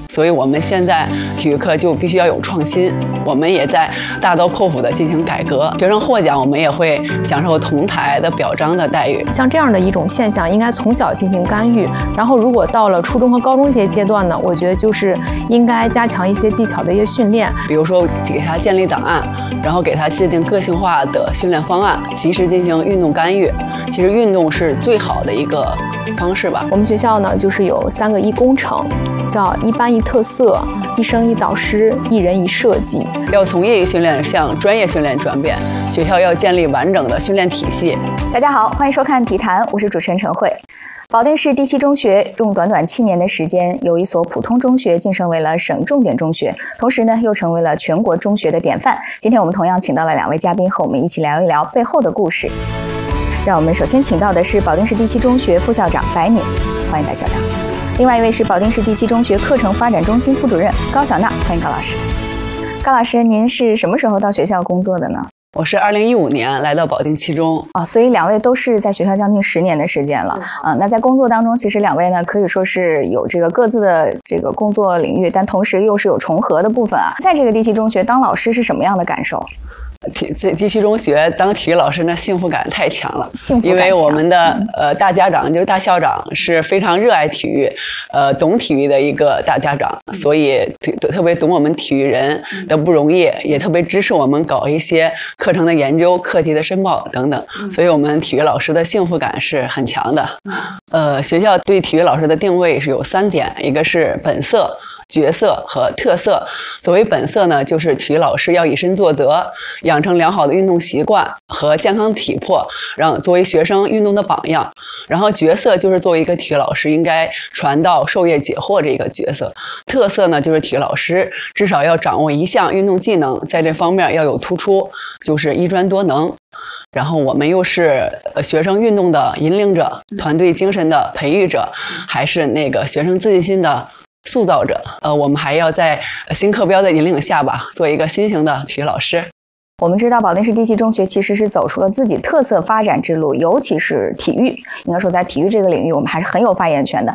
所以我们现在体育课就必须要有创新，我们也在大刀阔斧地进行改革。学生获奖，我们也会享受同台的表彰的待遇。 像这样的一种现象，应该从小进行干预。然后，如果到了初中和高中这些阶段呢，我觉得就是应该加强一些技巧的一些训练， 比如说给他建立档案，然后给他制定个性化的训练方案，及时进行运动干预。其实运动是最好的一个方式吧。 我们学校呢，就是有3个一工程，叫一班一特色、一生一导师、一人一设计。 要从业余训练向专业训练转变，学校要建立完整的训练体系。 大家好，欢迎收看体坛，我是主持人陈慧。保定市第7中学用短短7年的时间，由一所普通中学晋升为了省重点中学，同时呢，又成为了全国中学的典范。今天我们同样请到了2位嘉宾，和我们一起聊一聊背后的故事。让我们首先请到的是保定市第7中学副校长白敏，欢迎白校长。另外一位是保定市第7中学课程发展中心副主任高小娜，欢迎高老师。高老师，您是什么时候到学校工作的呢？ 我是2015年来到保定7中所以2位都是在学校将近10年的时间了那在工作当中，其实2位呢可以说是有这个各自的这个工作领域，但同时又是有重合的部分啊。在这个第7中学当老师是什么样的感受？ 第7中学当体育老师，那幸福感太强了。 幸福感强， 因为我们的大家长就是大校长是非常热爱体育，懂体育的一个大家长，所以特别懂我们体育人的不容易，也特别支持我们搞一些课程的研究、课题的申报等等。所以我们体育老师的幸福感是很强的。学校对体育老师的定位是有3点，一个是本色、角色和特色。所谓本色呢，就是体育老师要以身作则，养成良好的运动习惯和健康体魄，让作为学生运动的榜样。然后角色就是作为一个体育老师应该传道授业解惑这个角色。特色呢，就是体育老师至少要掌握一项运动技能，在这方面要有突出，就是一专多能。然后我们又是学生运动的引领者，团队精神的培育者，还是那个学生自信心的塑造者。我们还要在新课标的引领下吧，做一个新型的体育老师。 我们知道保定市第7中学其实是走出了自己特色发展之路，尤其是体育，应该说在体育这个领域我们还是很有发言权的。